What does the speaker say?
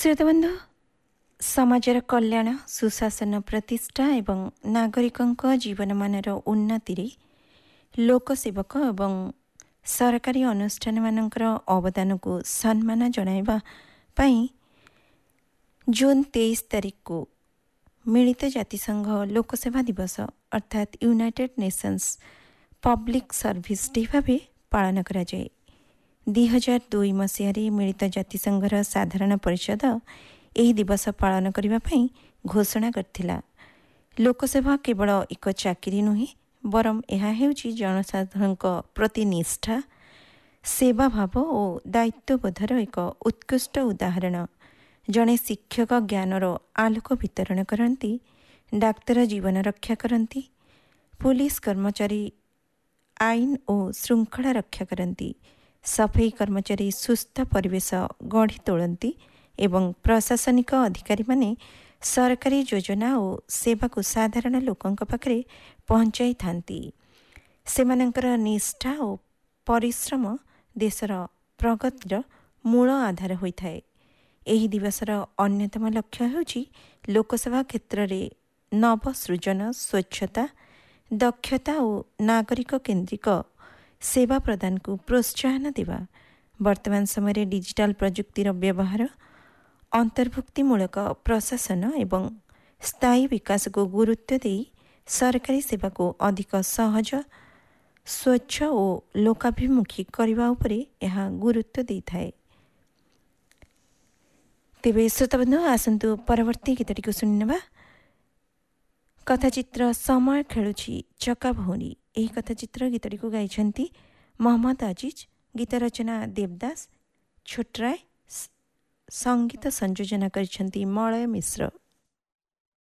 ଶ୍ରୋତାବନ୍ଧୁ, ସମାଜର କଲ୍ୟାଣ, ସୁଶାସନ ପ୍ରତିଷ୍ଠା ଏବଂ ନାଗରିକଙ୍କ ଜୀବନମାନର ଉନ୍ନତିରେ ଲୋକସେବକ ଏବଂ ସରକାରୀ ଅନୁଷ୍ଠାନମାନଙ୍କର ଅବଦାନକୁ ସମ୍ମାନ ଜଣାଇବା ପାଇଁ ଜୁନ୍ 23 ତାରିଖକୁ ମିଳିତ ଜାତିସଂଘ ଲୋକସେବା ଦିବସ ଅର୍ଥାତ୍ United nation's public service day ଭାବେ ପାଳନ କରାଯାଏ। 2002 ମସିହାରେ ମିଳିତ ଜାତିସଂଘର ସାଧାରଣ ପରିଷଦ ଏହି ଦିବସ ପାଳନ କରିବା ପାଇଁ ଘୋଷଣା କରିଥିଲା। ଲୋକସେବା କେବଳ ଏକ ଚାକିରି ନୁହେଁ, ବରଂ ଏହା ହେଉଛି ଜନସାଧାରଣଙ୍କ ପ୍ରତି ନିଷ୍ଠା, ସେବାଭାବ ଓ ଦାୟିତ୍ୱବୋଧର ଏକ ଉତ୍କୃଷ୍ଟ ଉଦାହରଣ। ଜଣେ ଶିକ୍ଷକ ଜ୍ଞାନର ଆଲୋକ ବିତରଣ କରନ୍ତି, ଡାକ୍ତର ଜୀବନ ରକ୍ଷା କରନ୍ତି, ପୁଲିସ କର୍ମଚାରୀ ଆଇନ ଓ ଶୃଙ୍ଖଳା ରକ୍ଷା କରନ୍ତି, ସଫେଇ କର୍ମଚାରୀ ସୁସ୍ଥ ପରିବେଶ ଗଢ଼ି ତୋଳନ୍ତି ଏବଂ ପ୍ରଶାସନିକ ଅଧିକାରୀମାନେ ସରକାରୀ ଯୋଜନା ଓ ସେବାକୁ ସାଧାରଣ ଲୋକଙ୍କ ପାଖରେ ପହଞ୍ଚାଇଥାନ୍ତି। ସେମାନଙ୍କର ନିଷ୍ଠା ଓ ପରିଶ୍ରମ ଦେଶର ପ୍ରଗତିର ମୂଳ ଆଧାର ହୋଇଥାଏ। ଏହି ଦିବସର ଅନ୍ୟତମ ଲକ୍ଷ୍ୟ ହେଉଛି ଲୋକସେବା କ୍ଷେତ୍ରରେ ନବସୃଜନ, ସ୍ୱଚ୍ଛତା, ଦକ୍ଷତା ଓ ନାଗରିକ କେନ୍ଦ୍ରିକ ସେବା ପ୍ରଦାନକୁ ପ୍ରୋତ୍ସାହନ ଦେବା। ବର୍ତ୍ତମାନ ସମୟରେ ଡିଜିଟାଲ ପ୍ରଯୁକ୍ତିର ବ୍ୟବହାର, ଅନ୍ତର୍ଭୁକ୍ତିମୂଳକ ପ୍ରଶାସନ ଏବଂ ସ୍ଥାୟୀ ବିକାଶକୁ ଗୁରୁତ୍ୱ ଦେଇ ସରକାରୀ ସେବାକୁ ଅଧିକ ସହଜ, ସ୍ୱଚ୍ଛ ଓ ଲୋକାଭିମୁଖୀ କରିବା ଉପରେ ଏହା ଗୁରୁତ୍ୱ ଦେଇଥାଏ। ତେବେ ଶ୍ରୋତାବନ୍ଧୁ, ଆସନ୍ତୁ ପରବର୍ତ୍ତୀ ଗୀତଟିକୁ ଶୁଣିନେବା। କଥାଚିତ୍ର ସମୟ ଖେଳୁଛି ଚକା ଭଉଣୀ। ଏହି କଥାଚିତ୍ର ଗୀତଟିକୁ ଗାଇଛନ୍ତି ମହମ୍ମଦ আজিଜ, ଗୀତ ରଚନା ଦେବଦାସ ଛୋଟରାୟ, ସଙ୍ଗୀତ ସଂଯୋଜନା କରିଛନ୍ତି ମଳୟ ମିଶ୍ର।